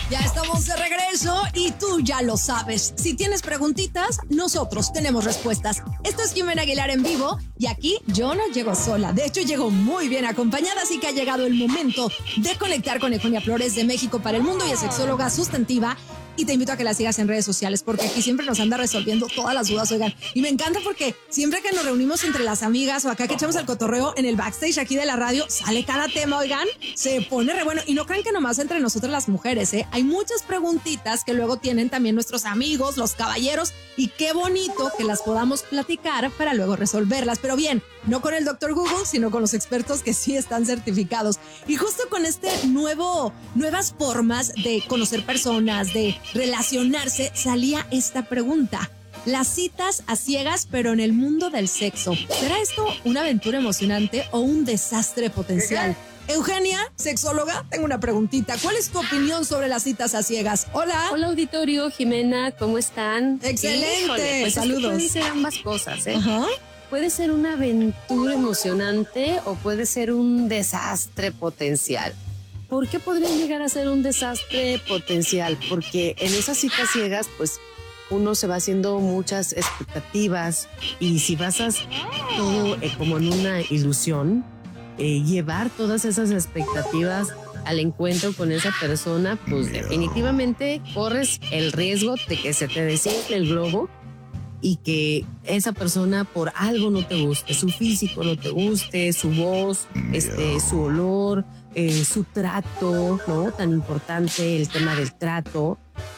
Ya estamos de regreso y tú ya lo sabes. Si tienes preguntitas, nosotros tenemos respuestas. Esto es Jimena Aguilar en vivo y aquí yo no llego sola. De hecho, llego muy bien acompañada, así que ha llegado el momento de conectar con Eugenia Flores de México para el Mundo y es sexóloga sustantiva. Y te invito a que la sigas en redes sociales porque aquí siempre nos anda resolviendo todas las dudas, oigan. Y me encanta porque siempre que nos reunimos entre las amigas o acá que echamos el cotorreo en el backstage aquí de la radio, sale cada tema, oigan, se pone re bueno. Y no crean que nomás entre nosotras las mujeres, ¿eh? Hay muchas preguntitas que luego tienen también nuestros amigos, los caballeros, y qué bonito que las podamos platicar para luego resolverlas. Pero bien, no con el Dr. Google, sino con los expertos que sí están certificados. Y justo con nuevas formas de conocer personas, de relacionarse, salía esta pregunta. Las citas a ciegas, pero en el mundo del sexo. ¿Será esto una aventura emocionante o un desastre potencial? Eugenia, sexóloga, tengo una preguntita. ¿Cuál es tu opinión sobre las citas a ciegas? Hola. Hola, auditorio, Jimena, ¿cómo están? Excelente. Híjole, pues saludos. pueden ser ambas cosas, ¿eh? Ajá. Puede ser una aventura emocionante o puede ser un desastre potencial. ¿Por qué podría llegar a ser un desastre potencial? Porque en esas citas ciegas, pues uno se va haciendo muchas expectativas y si basas todo como en una ilusión, llevar todas esas expectativas al encuentro con esa persona, pues definitivamente corres el riesgo de que se te desinfle el globo y que esa persona por algo no te guste, su físico no te guste, su voz, su olor, su trato, ¿no? Tan importante el tema del trato.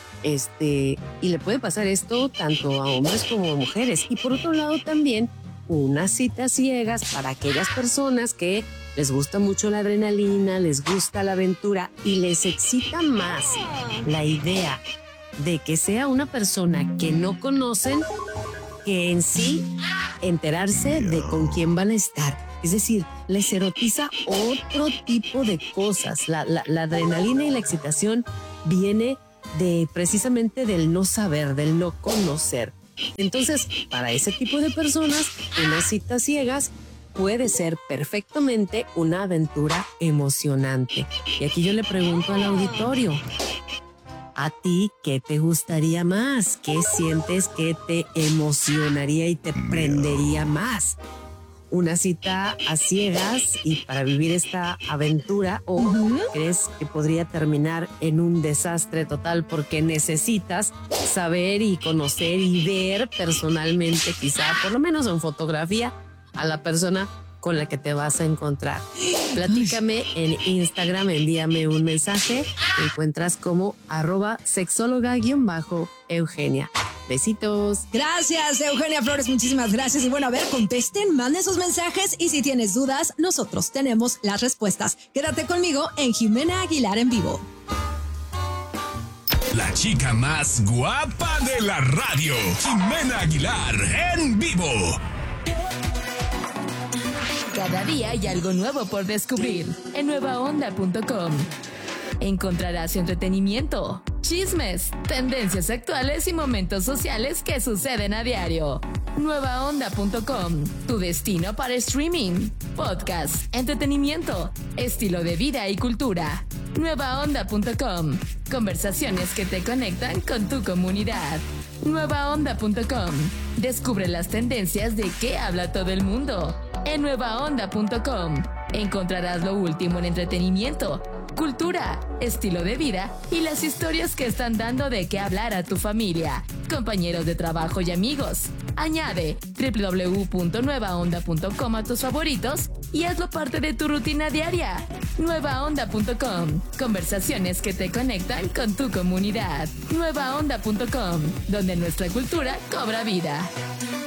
Y le puede pasar esto tanto a hombres como a mujeres. Y por otro lado también unas citas ciegas para aquellas personas que les gusta mucho la adrenalina, les gusta la aventura y les excita más la idea de que sea una persona que no conocen que en sí enterarse de con quién van a estar. Es decir, les erotiza otro tipo de cosas. La adrenalina y la excitación viene precisamente del no saber, del no conocer. Entonces, para ese tipo de personas, unas citas ciegas puede ser perfectamente una aventura emocionante. Y aquí yo le pregunto al auditorio, ¿a ti qué te gustaría más? ¿Qué sientes que te emocionaría y te prendería más? ¿Una cita a ciegas y para vivir esta aventura o crees que podría terminar en un desastre total porque necesitas saber y conocer y ver personalmente, quizá por lo menos en fotografía, a la persona con la que te vas a encontrar? Platícame en Instagram, envíame un mensaje, te encuentras como @sexóloga_Eugenia. Besitos. Gracias, Eugenia Flores, muchísimas gracias. Y bueno, a ver, contesten, manden sus mensajes y si tienes dudas, nosotros tenemos las respuestas. Quédate conmigo en Jimena Aguilar en vivo. La chica más guapa de la radio, Jimena Aguilar en vivo. Cada día hay algo nuevo por descubrir en nuevaonda.com. Encontrarás entretenimiento, chismes, tendencias actuales y momentos sociales que suceden a diario. Nuevaonda.com, tu destino para streaming, podcast, entretenimiento, estilo de vida y cultura. Nuevaonda.com, conversaciones que te conectan con tu comunidad. Nuevaonda.com, descubre las tendencias de qué habla todo el mundo. En nuevaonda.com encontrarás lo último en entretenimiento, cultura, estilo de vida y las historias que están dando de qué hablar a tu familia, compañeros de trabajo y amigos. Añade www.nuevaonda.com a tus favoritos y hazlo parte de tu rutina diaria. Nuevaonda.com, conversaciones que te conectan con tu comunidad. Nuevaonda.com, donde nuestra cultura cobra vida.